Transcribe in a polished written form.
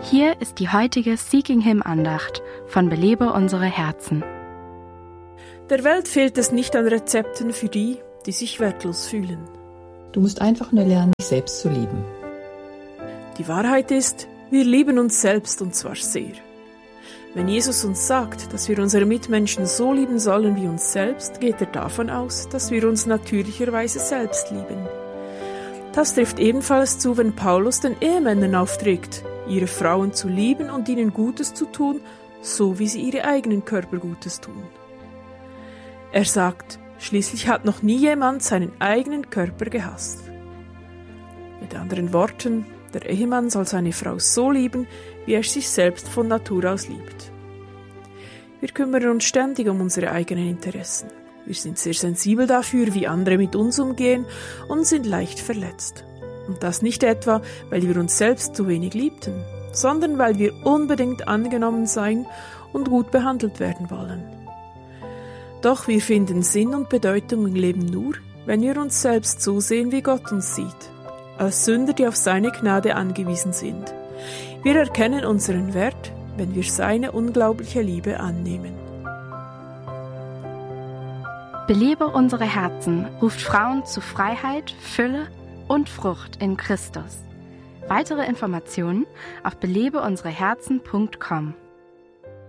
Hier ist die heutige Seeking Him Andacht von Belebe unsere Herzen. Der Welt fehlt es nicht an Rezepten für die, die sich wertlos fühlen. Du musst einfach nur lernen, dich selbst zu lieben. Die Wahrheit ist, wir lieben uns selbst und zwar sehr. Wenn Jesus uns sagt, dass wir unsere Mitmenschen so lieben sollen wie uns selbst, geht er davon aus, dass wir uns natürlicherweise selbst lieben. Das trifft ebenfalls zu, wenn Paulus den Ehemännern aufträgt, ihre Frauen zu lieben und ihnen Gutes zu tun, so wie sie ihre eigenen Körper Gutes tun. Er sagt, schließlich hat noch nie jemand seinen eigenen Körper gehasst. Mit anderen Worten, der Ehemann soll seine Frau so lieben, wie er sich selbst von Natur aus liebt. Wir kümmern uns ständig um unsere eigenen Interessen. Wir sind sehr sensibel dafür, wie andere mit uns umgehen und sind leicht verletzt. Und das nicht etwa, weil wir uns selbst zu wenig liebten, sondern weil wir unbedingt angenommen sein und gut behandelt werden wollen. Doch wir finden Sinn und Bedeutung im Leben nur, wenn wir uns selbst so sehen, wie Gott uns sieht, als Sünder, die auf seine Gnade angewiesen sind. Wir erkennen unseren Wert, wenn wir seine unglaubliche Liebe annehmen. Belebe unsere Herzen ruft Frauen zu Freiheit, Fülle und Frucht in Christus. Weitere Informationen auf belebeunsereherzen.com.